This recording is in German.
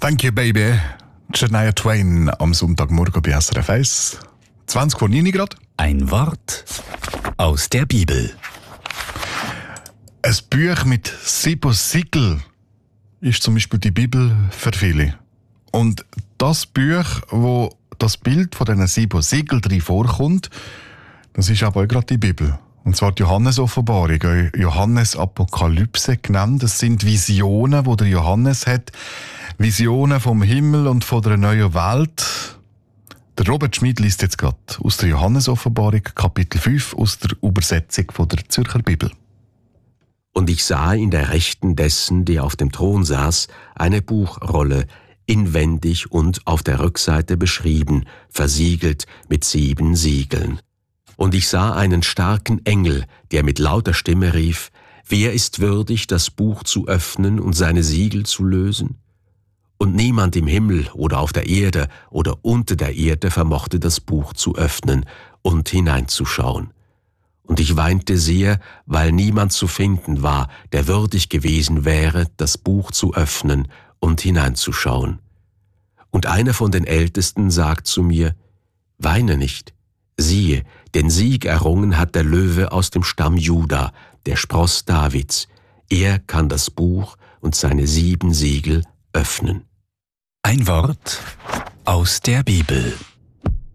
Thank you, baby. Shania Twain am Sonntagmorgen bei SRF 1. 20 vor 9 Grad. Ein Wort aus der Bibel. Ein Buch mit 7 Siegeln ist zum Beispiel die Bibel für viele. Und das Buch, wo das Bild von diesen 7 Siegeln drin vorkommt, das ist aber auch gerade die Bibel. Und zwar die Johannes-Offenbarung, Johannes-Apokalypse genannt. Das sind Visionen, die der Johannes hat. Visionen vom Himmel und von der neuen Welt. Der Robert Schmid liest jetzt gerade aus der Johannes-Offenbarung, Kapitel 5, aus der Übersetzung von der Zürcher Bibel. Und ich sah in der Rechten dessen, der auf dem Thron saß, eine Buchrolle, inwendig und auf der Rückseite beschrieben, versiegelt mit 7 Siegeln. Und ich sah einen starken Engel, der mit lauter Stimme rief: Wer ist würdig, das Buch zu öffnen und seine Siegel zu lösen? Und niemand im Himmel oder auf der Erde oder unter der Erde vermochte das Buch zu öffnen und hineinzuschauen. Und ich weinte sehr, weil niemand zu finden war, der würdig gewesen wäre, das Buch zu öffnen und hineinzuschauen. Und einer von den Ältesten sagt zu mir: Weine nicht, siehe, den Sieg errungen hat der Löwe aus dem Stamm Juda, der Spross Davids. Er kann das Buch und seine 7 Siegel öffnen. Ein Wort aus der Bibel.